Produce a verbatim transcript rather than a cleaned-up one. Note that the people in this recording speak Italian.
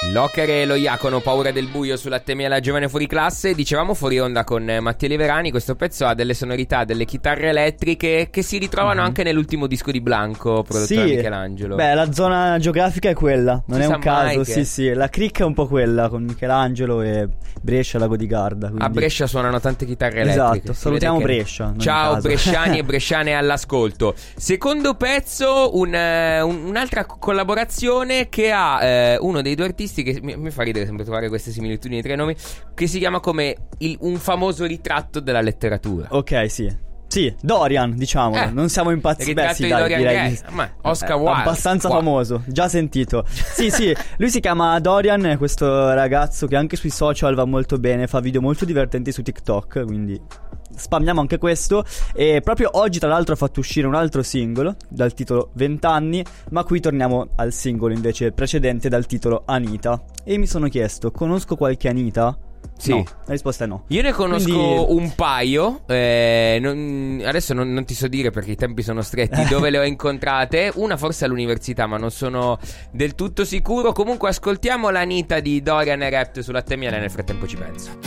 Locker e lo Iacono, paura del buio sulla Temia la giovane fuori classe. Dicevamo fuori onda con Mattia Liverani, questo pezzo ha delle sonorità, delle chitarre elettriche che si ritrovano mm-hmm. anche nell'ultimo disco di Blanco prodotto sì. da Michelangelo. Beh, la zona geografica è quella, non si è un caso, che... sì sì, la cricca è un po' quella con Michelangelo e Brescia, Lago di Garda, quindi... A Brescia suonano tante chitarre elettriche. Esatto, salutiamo che... Brescia. Ciao bresciani e bresciane all'ascolto. Secondo pezzo, un, un, un'altra collaborazione che ha eh, uno dei due artisti che mi, mi fa ridere sempre trovare queste similitudini tra i nomi, che si chiama come il, un famoso ritratto della letteratura. Ok, sì. Sì, Dorian, diciamo, eh, non siamo impazziti. Beh, sì, dai, direi di... Ma Oscar Wilde, abbastanza wow. famoso, già sentito. Sì, sì, lui si chiama Dorian, è questo ragazzo che anche sui social va molto bene, fa video molto divertenti su TikTok, quindi spammiamo anche questo. E proprio oggi tra l'altro ha fatto uscire un altro singolo dal titolo vent'anni, ma qui torniamo al singolo invece precedente dal titolo Anita. E mi sono chiesto, conosco qualche Anita? Sì. No, la risposta è no. Io ne conosco Quindi... un paio, eh, non, adesso non, non ti so dire perché i tempi sono stretti dove le ho incontrate. Una forse all'università, ma non sono del tutto sicuro. Comunque ascoltiamo l'Anita di Dorian e Rapt sulla Temiana, nel frattempo ci penso.